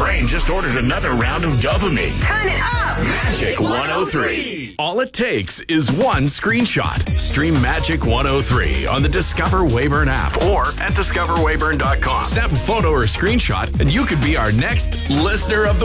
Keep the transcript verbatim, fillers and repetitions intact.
brain just ordered another round of dopamine. Turn it up! Magic one oh three. All it takes is one screenshot. Stream Magic one oh three on the Discover Weyburn app or at discover weyburn dot com. Snap a photo or screenshot and you could be our next listener of the